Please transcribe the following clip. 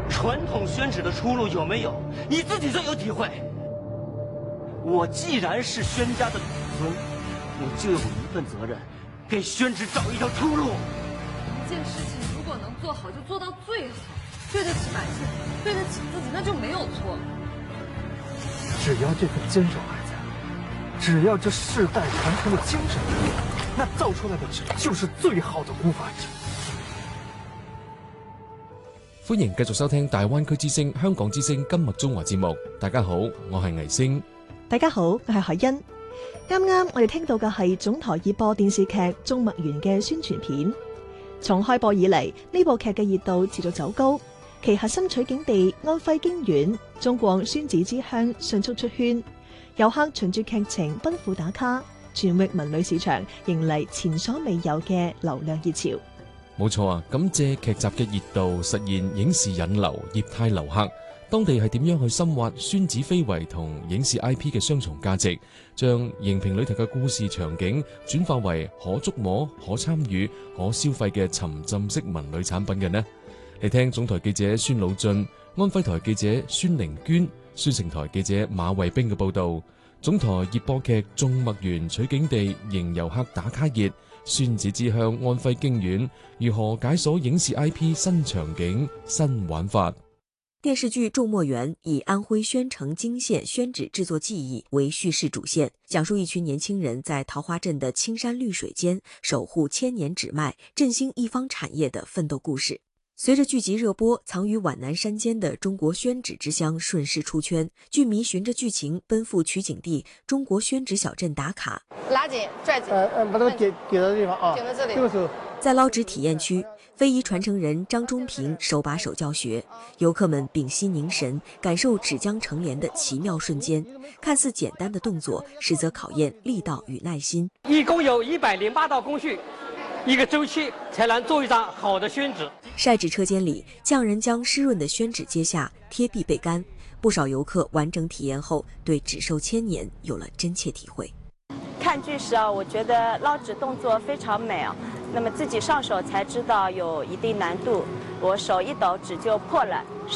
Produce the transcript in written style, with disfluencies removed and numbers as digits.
传统宣纸的出路有没有？你自己最有体会。我既然是宣家的子孙，我就有一份责任，给宣纸找一条出路。 一件事情如果能做好，就做到最好，对得起百姓，对得起自己，那就没有错。 只要这份坚守还在，只要这世代传承的精神，那造出来的纸就是最好的古法纸。 歡迎繼續收聽大灣區之聲香港之聲今日中華節目。大家好，我係倪星。 大家好，我係海欣。啱啱我哋聽到嘅係總台熱播電視劇《種麥園》嘅宣傳片。從開播以嚟，呢部劇嘅熱度持續走高，其核心取景地安徽京縣中國宣紙之鄉迅速出圈，遊客循住劇情奔赴打卡，全域文旅市場迎嚟前所未有嘅流量熱潮。 冇錯啊！咁借劇集嘅熱度，實現影視引流、業態留客。當地係點樣去深挖宣紙非遺同影視 IP 嘅雙重價值，將熒屏裏頭嘅故事場景轉化為可觸摸、可參與、可消費嘅沉浸式文旅產品嘅呢？嚟聽總台記者孫魯俊、安徽台記者孫玲娟、宣城台記者馬慧冰嘅報道。總台熱播劇《種麥園》取景地迎遊客打卡熱。宣紙之鄉安徽京縣如何解鎖影視 IP 新場景、新玩法？ 電視劇《種麥園》以安徽宣城泾縣宣紙製作技藝為敘事主線，講述一群年輕人在桃花鎮的青山綠水間守護千年紙脈，振興一方產業的奮鬥故事。隨着劇集熱播，藏於皖南山間的中國宣紙之鄉順勢出圈，劇迷循着劇情奔赴取景地中國宣紙小鎮打卡。 拉緊，拽緊， 把它給到地方啊， 緊到這裡。 這個時候， 在撈紙體驗區，非遺傳承人張忠平手把手教學，遊客們屏息凝神，感受紙漿成簾的奇妙瞬間。看似簡單的動作，實則考驗力道與耐心。 一共有108道工序，一個週期才能做一張好的宣紙。 曬紙車間裡，匠人將濕潤的宣紙揭下，貼壁備乾。不少遊客完整體驗後，對紙壽千年有了真切體會。 看劇時我覺得撈紙動作非常美那麼自己上手才知道有一定難度，我手一抖紙就破了。